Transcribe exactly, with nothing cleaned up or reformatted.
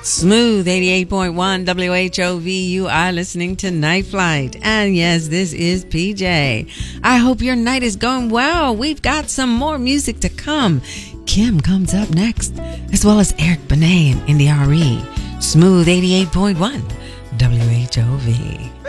Smooth eighty-eight point one W H O V. You are listening to Night Flight. And yes, this is P J. I hope your night is going well. We've got some more music to come. Kim comes up next, as well as Eric Benet and Indy R E. Smooth eighty-eight point one W H O V.